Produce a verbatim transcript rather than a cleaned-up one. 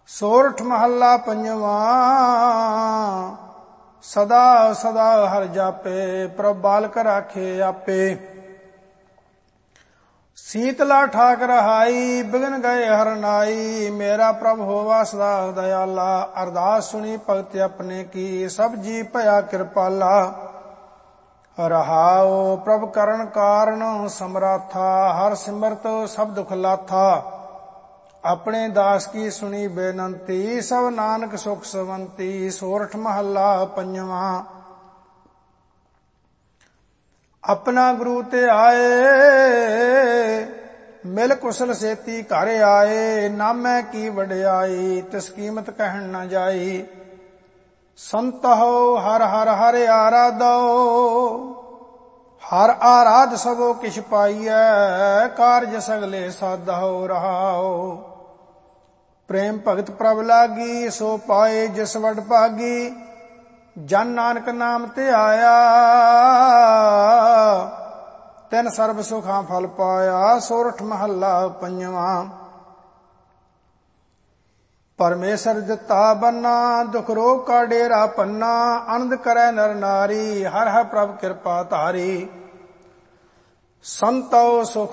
ਸੋਰਠ ਮਹੱਲਾ ਪੰਜਵਾਂ। ਸਦਾ ਸਦਾ ਹਰਿ ਜਾਪੇ, ਪ੍ਰਭ ਬਾਲਕ ਰਾਖੇ ਆਪੇ। ਸੀਤਲਾ ਠਾਕ ਰਹਾਈ, ਬਿਗਨ ਗਏ ਹਰਨਾਈ। ਮੇਰਾ ਪ੍ਰਭ ਹੋਵਾ ਸਦਾ ਦਇਆਲਾ, ਅਰਦਾਸ ਸੁਣੀ ਭਗਤ ਆਪਣੇ ਕੀ। ਸਭ ਜੀ ਭਇਆ ਕਿਰਪਾਲਾ, ਰਹਾਉ ਪ੍ਰਭ ਕਰਨ ਕਾਰਨ ਸਮਰਾਥਾ। ਹਰ ਸਿਮਰਤ ਸਭ ਦੁਖ ਲਾਥਾ, ਆਪਣੇ ਦਾਸ ਕੀ ਸੁਣੀ ਬੇਨੰਤੀ। ਸਭ ਨਾਨਕ ਸੁਖ ਸਵੰਤੀ। ਸੋਰਠ ਮਹੱਲਾ ਪੰਜਵਾਂ। ਆਪਣਾ ਗੁਰੂ ਤੇ ਆਏ, ਮਿਲ ਕੁਸਲ ਸੇਤੀ ਘਰ ਆਏ। ਨਾਮੈ ਕੀ ਵਡਿਆਈ, ਤਿਸ ਕੀਮਤ ਕਹਿਣ ਨਾ ਜਾਈ। ਸੰਤਹੁ ਹਰ ਹਰ ਹਰਿ ਆਰਾਧੋ, ਹਰ ਆਰਾਧ ਸਭੋ ਕਿਛ ਪਾਈਐ। ਕਾਰਜ ਸਗਲੇ ਸਾਧਹੁ ਰਹਾਉ, ਪ੍ਰੇਮ ਭਗਤ ਪ੍ਰਭ ਲਾਗੀ। ਸੋ ਪਾਏ ਜਿਸ ਵਡ ਭਾਗੀ, ਜਨ ਨਾਨਕ ਨਾਮ ਤੇ ਆਇਆ। ਤਿਨ ਸਰਬ ਸੁਖਾਂ ਫਲ ਪਾਇਆ। ਸੋਰਠ ਮਹੱਲਾ ਪੰਜਵਾਂ। ਪਰਮੇਸ਼ਰ ਦਿੱਤਾ ਬੰਨਾ, ਦੁਖ ਰੋਗ ਕਾ ਡੇਰਾ ਪੰਨਾ। ਆਨੰਦ ਕਰੈ ਨਰ ਨਾਰੀ, ਹਰ ਹਰ ਪ੍ਰਭ ਕਿਰਪਾ ਧਾਰੀ। ਸੰਤੋ ਸੁਖ